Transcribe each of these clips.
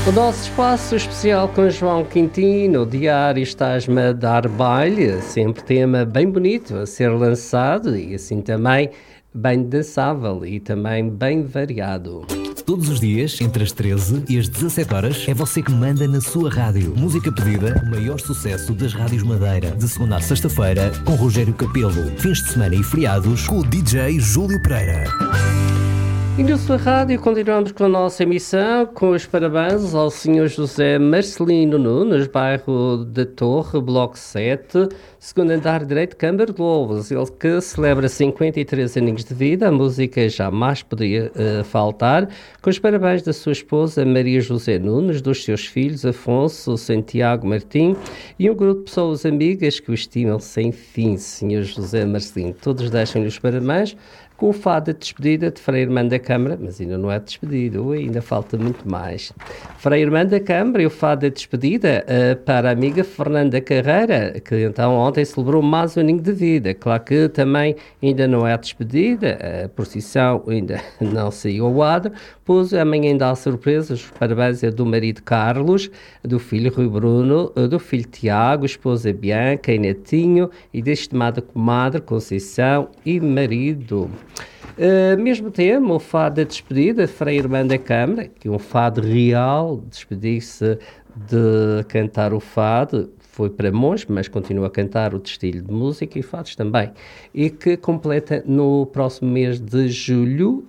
O nosso espaço especial com João Quintino, diário Estás-me a dar baile, sempre tema bem bonito a ser lançado e assim também bem dançável e também bem variado. Todos os dias, entre as 13 e as 17 horas, é você que manda na sua rádio. Música pedida, o maior sucesso das rádios Madeira. De segunda a sexta-feira, com Rogério Capelo. Fins de semana e feriados, com o DJ Júlio Pereira. E na sua rádio continuamos com a nossa emissão, com os parabéns ao Sr. José Marcelino Nunes, bairro da Torre, Bloco 7, segundo andar direito, Câmara de Lobos. Ele que celebra 53 aninhos de vida, a música jamais poderia faltar, com os parabéns da sua esposa Maria José Nunes, dos seus filhos Afonso, Santiago, Martim e um grupo de pessoas amigas que o estimam sem fim, Sr. José Marcelino. Todos deixam-lhe os parabéns, com o fado de despedida de Frei Irmã da Câmara, mas ainda não é despedido, ainda falta muito mais. Frei Irmã da Câmara e o fado de despedida para a amiga Fernanda Carreira, que então ontem celebrou mais um aninho de vida. Claro que também ainda não é despedida, a procissão ainda não saiu ao adro, pois amanhã ainda há surpresas. Os parabéns é do marido Carlos, do filho Rui Bruno, do filho Tiago, esposa Bianca e netinho, e da estimada comadre Conceição e marido. Mesmo tema, o fado da despedida de Frei Irmã da Câmara, que é um fado real, despedir-se de cantar o fado, foi para monge, mas continua a cantar o estilo de música e fados também, e que completa no próximo mês de julho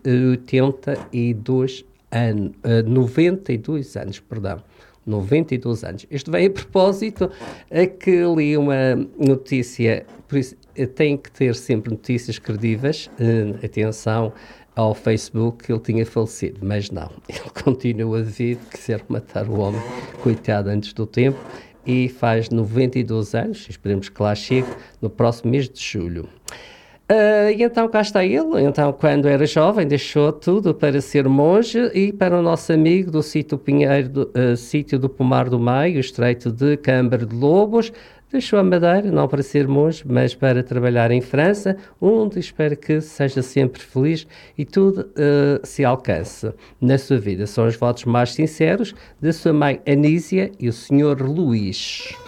92 anos, 92 anos, perdão. 92 anos. Isto vem a propósito a que li uma notícia, por isso tem que ter sempre notícias credíveis, atenção ao Facebook, ele tinha falecido, mas não, ele continua vivo, quiser matar o homem, coitado, antes do tempo, e faz 92 anos, esperemos que lá chegue no próximo mês de julho. E então cá está ele, então quando era jovem deixou tudo para ser monge e para o nosso amigo do sítio Pinheiro, sítio do Pomar do Meio, estreito de Câmara de Lobos, deixou a Madeira, não para ser monge, mas para trabalhar em França, onde espero que seja sempre feliz e tudo se alcance na sua vida. São os votos mais sinceros da sua mãe Anísia e o Sr. Luís.